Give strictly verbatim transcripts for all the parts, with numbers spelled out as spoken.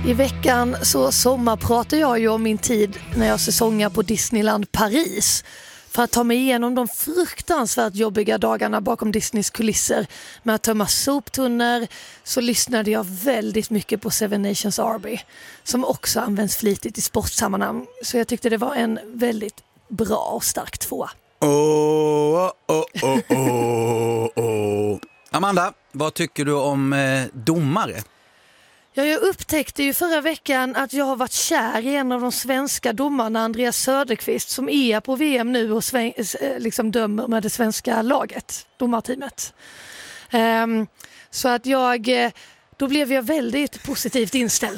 I veckan så sommarpratar jag ju om min tid när jag säsongar på Disneyland Paris. För att ta mig igenom de fruktansvärt jobbiga dagarna bakom Disneys kulisser med att tömma soptunnor så lyssnade jag väldigt mycket på Seven Nations Army som också används flitigt i sportsammanhang. Så jag tyckte det var en väldigt bra och stark tvåa. Oh, oh, oh, oh, oh. Amanda, vad tycker du om eh, domare? Ja, jag upptäckte ju förra veckan att jag har varit kär i en av de svenska domarna, Andreas Söderqvist, som är på V M nu och sven- liksom dömer med det svenska laget, domarteamet. Um, så att jag, då blev jag väldigt positivt inställd.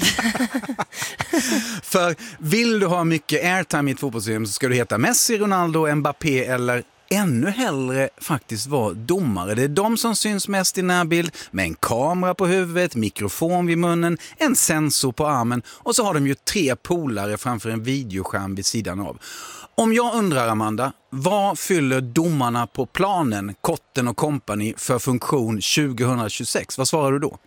För vill du ha mycket airtime i ett fotbollsfilm så ska du heta Messi, Ronaldo, Mbappé eller ännu hellre faktiskt vara domare. Det är de som syns mest i närbild med en kamera på huvudet, mikrofon vid munnen, en sensor på armen och så har de ju tre polare framför en videoskärm vid sidan av. Om jag undrar, Amanda, vad fyller domarna på planen, Kotten och Company för funktion tjugohundratjugosex? Vad svarar du då?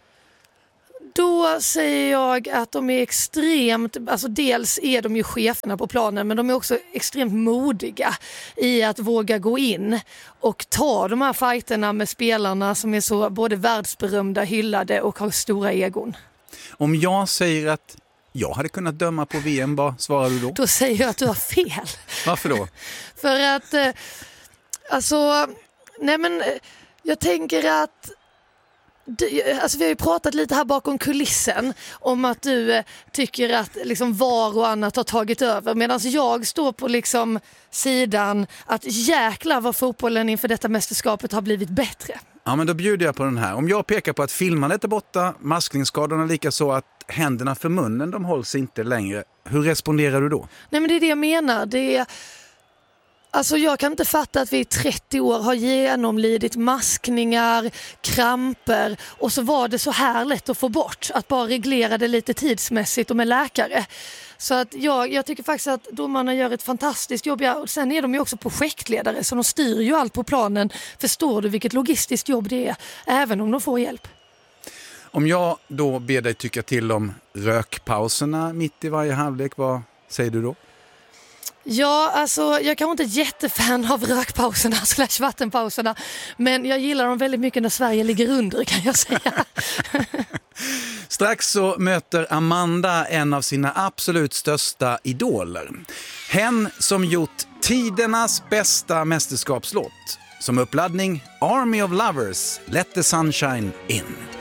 Då säger jag att de är extremt, alltså dels är de ju cheferna på planen men de är också extremt modiga i att våga gå in och ta de här fighterna med spelarna som är så både världsberömda, hyllade och har stora egon. Om jag säger att jag hade kunnat döma på V M, vad svarar du då? Då säger jag att du har fel. Varför då? För att, eh, alltså, nej men jag tänker att alltså vi har ju pratat lite här bakom kulissen om att du eh, tycker att liksom var och annat har tagit över medan jag står på liksom sidan att jäkla vad fotbollen inför detta mästerskapet har blivit bättre. Ja, men då bjuder jag på den här. Om jag pekar på att filmandet är borta, maskningsskadorna lika så att händerna för munnen de hålls inte längre. Hur responderar du då? Nej men det är det jag menar. Det är Alltså jag kan inte fatta att vi i trettio år har genomlidit maskningar, kramper och så var det så här lätt att få bort. Att bara reglera det lite tidsmässigt och med läkare. Så att jag, jag tycker faktiskt att domarna gör ett fantastiskt jobb. Ja, och sen är de ju också projektledare så de styr ju allt på planen. Förstår du vilket logistiskt jobb det är, även om de får hjälp? Om jag då ber dig tycka till om rökpauserna mitt i varje halvlek, vad säger du då? Ja, alltså jag kanske inte är jättefan av rökpauserna slash vattenpauserna, men jag gillar dem väldigt mycket när Sverige ligger under, kan jag säga. Strax så möter Amanda en av sina absolut största idoler. Hen som gjort tidernas bästa mästerskapslåt. Som uppladdning, Army of Lovers, Let the Sunshine In.